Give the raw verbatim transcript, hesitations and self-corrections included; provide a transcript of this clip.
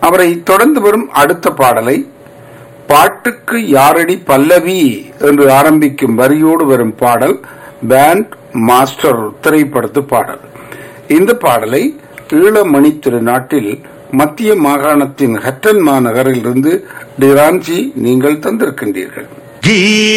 அவரை தொடர்ந்து வரும் அடுத்த பாடலை பாட்டுக்கு யாரடி பல்லவி என்று ஆரம்பிக்கும் வரியோடு வரும் பாடல் பேண்ட் மாஸ்டர் திரைப்படத்து பாடல். இந்த பாடலை ஈழமணி திருநாட்டில் மத்திய மாகாணத்தின் ஹட்டன் மாநகரில் இருந்து டிரான்சி நீங்கள் தந்திருக்கின்றீர்கள்.